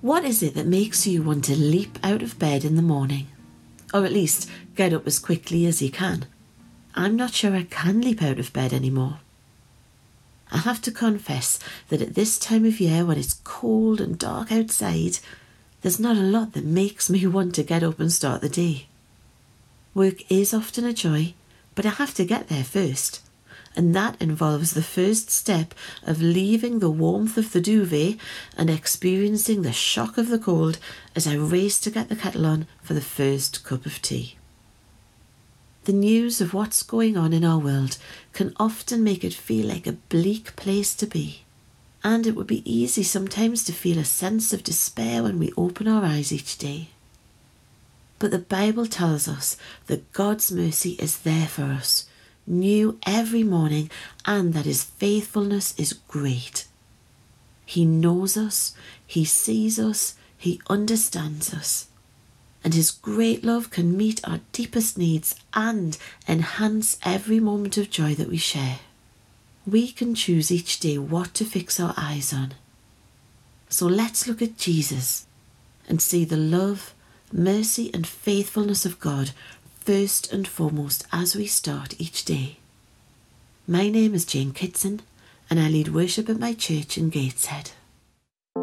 What is it that makes you want to leap out of bed in the morning? Or at least get up as quickly as you can? I'm not sure I can leap out of bed anymore. I have to confess that at this time of year, when it's cold and dark outside, there's not a lot that makes me want to get up and start the day. Work is often a joy, but I have to get there first. And that involves the first step of leaving the warmth of the duvet and experiencing the shock of the cold as I race to get the kettle on for the first cup of tea. The news of what's going on in our world can often make it feel like a bleak place to be. And it would be easy sometimes to feel a sense of despair when we open our eyes each day. But the Bible tells us that God's mercy is there for us, new every morning, and that his faithfulness is great. He knows us, he sees us, he understands us. And his great love can meet our deepest needs and enhance every moment of joy that we share. We can choose each day what to fix our eyes on. So let's look at Jesus and see the love, mercy and faithfulness of God first and foremost as we start each day. My name is Jane Kitson and I lead worship at my church in Gateshead.